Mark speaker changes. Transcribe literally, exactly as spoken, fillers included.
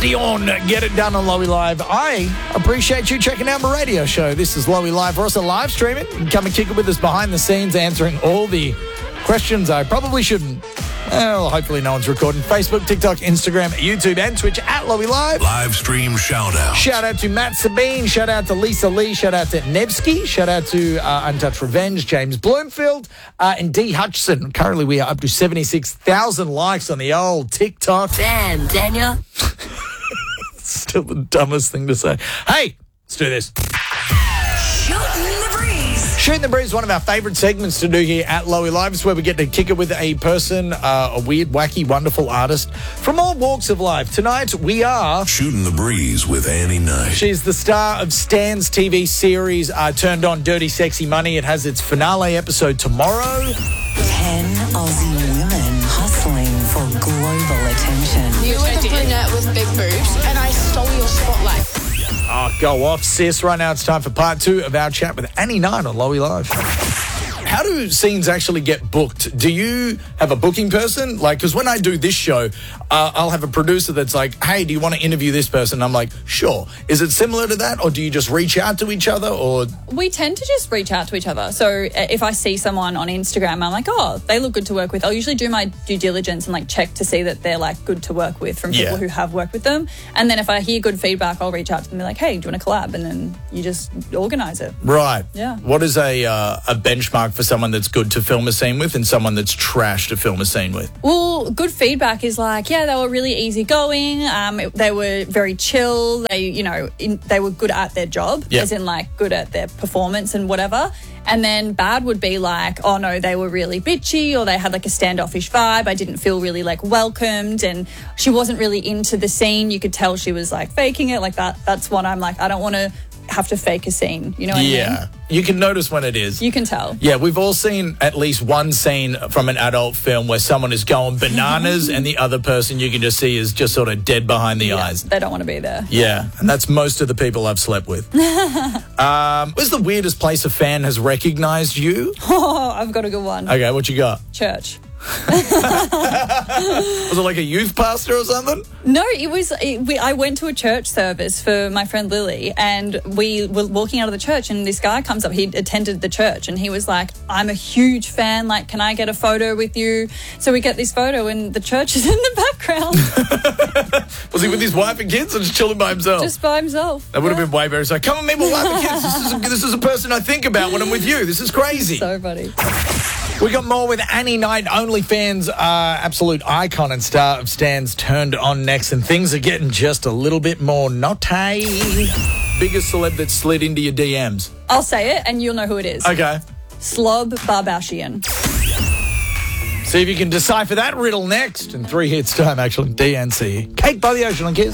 Speaker 1: Dion, get it done on Lowy Live. I appreciate you checking out my radio show. This is Lowy Live. We're also live streaming. You can come and kick it with us behind the scenes, answering all the questions I probably shouldn't. Well, hopefully no one's recording. Facebook, TikTok, Instagram, YouTube, and Twitch at Lowy Live.
Speaker 2: Live stream shout out.
Speaker 1: Shout out to Matt Sabine. Shout out to Lisa Lee. Shout out to Nevsky. Shout out to uh, Untouched Revenge, James Bloomfield, uh, and D. Hutchison. Currently, we are up to seventy-six thousand likes on the old TikTok.
Speaker 3: Damn, Daniel.
Speaker 1: Still the dumbest thing to say. Hey, let's do this.
Speaker 3: Shooting the breeze.
Speaker 1: Shooting the Breeze is one of our favourite segments to do here at Lowy Live. It's where we get to kick it with a person, uh, a weird, wacky, wonderful artist from all walks of life. Tonight, we are...
Speaker 2: Shooting the Breeze with Annie Knight.
Speaker 1: She's the star of Stan's T V series, uh, Turned On Dirty Sexy Money. It has its finale episode tomorrow.
Speaker 4: Ten Aussie women hustling for global attention.
Speaker 5: You were the brunette with big boobs, and I stole your spotlight.
Speaker 1: Oh, go off, sis. Right now it's time for part two of our chat with Annie Knight on Lowy Live. How do scenes actually get booked? Do you have a booking person? Like, because when I do this show, uh, I'll have a producer that's like, hey, do you want to interview this person? And I'm like, sure. Is it similar to that? Or do you just reach out to each other? Or
Speaker 6: we tend to just reach out to each other. So if I see someone on Instagram, I'm like, oh, they look good to work with. I'll usually do my due diligence and like check to see that they're like good to work with from people
Speaker 1: Yeah.
Speaker 6: who have worked with them. And then if I hear good feedback, I'll reach out to them and be like, hey, do you want to collab? And then you just organize it.
Speaker 1: Right.
Speaker 6: Yeah.
Speaker 1: What is a uh, a benchmark for someone that's good to film a scene with and someone that's trash to film a scene with?
Speaker 6: Well, good feedback is like, yeah, they were really easygoing. Um, it- they were very chill. They, you know, in, they were good at their job,
Speaker 1: Yeah.
Speaker 6: as in like good at their performance and whatever. And then bad would be like, oh no, they were really bitchy, or they had like a standoffish vibe. I didn't feel really like welcomed, and she wasn't really into the scene. You could tell she was like faking it. Like that. That's what I'm like. I don't want to have to fake a scene. You know what I mean?
Speaker 1: Yeah. You can notice when it is.
Speaker 6: You can tell.
Speaker 1: Yeah, we've all seen at least one scene from an adult film where someone is going bananas and the other person you can just see is just sort of dead behind the
Speaker 6: Yeah,
Speaker 1: eyes.
Speaker 6: they don't want to be there.
Speaker 1: Yeah, and that's most of the people I've slept with. um, what's the weirdest place a fan has recognized you?
Speaker 6: Oh, I've got a good one.
Speaker 1: Okay, what you got?
Speaker 6: Church.
Speaker 1: Was it like a youth pastor or something?
Speaker 6: No, it was. It, we, I went to a church service for my friend Lily, and we were walking out of the church, and this guy comes up. He attended the church, and he was like, "I'm a huge fan. Like, can I get a photo with you?" So we get this photo, and the church is in the background,
Speaker 1: Was he with his wife and kids or just chilling by himself?
Speaker 6: just by himself.
Speaker 1: That would have been way better. It's like, come on, meet my wife and kids. This is, a, this is a person I think about when I'm with you. This is crazy.
Speaker 6: So funny.
Speaker 1: We got more with Annie Knight, OnlyFans, uh, absolute icon and star of Stan's Turned On next, and things are getting just a little bit more naughty. Biggest celeb that slid into your D Ms.
Speaker 6: I'll say it, and you'll know who it is.
Speaker 1: Okay.
Speaker 6: Slob Barbashian.
Speaker 1: See if you can decipher that riddle next. In three hits time, actually. D N C. Cake by the Ocean on Kiss.